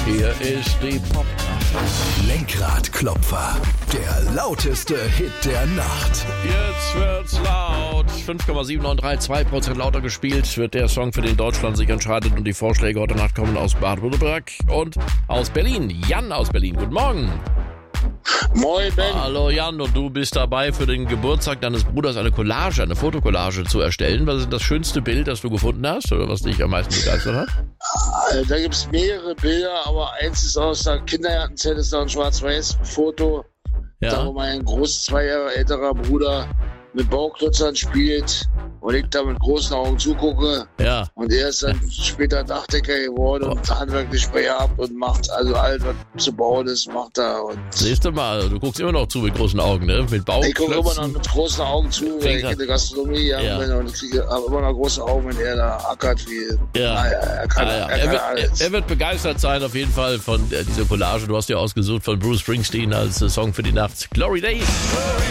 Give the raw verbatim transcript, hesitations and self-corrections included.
Hier ist die Popnacht. Lenkradklopfer, der lauteste Hit der Nacht. Jetzt wird's laut. fünf Komma sieben neun drei zwei Prozent lauter gespielt wird der Song, für den Deutschland sich entscheidet. Und die Vorschläge heute Nacht kommen aus Baden-Württemberg und aus Berlin. Jan aus Berlin, guten Morgen. Moin, Ben. Hallo Jan, und du bist dabei, für den Geburtstag deines Bruders eine Collage, eine Fotokollage zu erstellen. Was ist das schönste Bild, das du gefunden hast oder was dich am meisten begeistert hat? Da gibt es mehrere Bilder, aber eins ist aus der Kindergartenzeit, ist da ein Schwarz-Weiß-Foto. Ja. Da wo mein groß zwei Jahre älterer Bruder mit Bauklötzern spielt und ich da mit großen Augen zugucke. Ja. Und er ist dann später Dachdecker geworden Oh. und handwerklich begabt und macht also alles, was zu bauen ist, macht er. Und Siehst du mal, du guckst immer noch zu mit großen Augen, ne? Mit ich gucke immer noch Bauklötzen. mit großen Augen zu, weil ich Finger. in der Gastronomie gegangen Ja. bin und ich kriege hab immer noch große Augen, wenn er da ackert wie. Ja. Naja, er kann, Ah, ja. er Er, kann wird, alles. er wird begeistert sein auf jeden Fall von äh, dieser Collage. Du hast ja ausgesucht von Bruce Springsteen als äh, Song für die Nacht. Glory Days.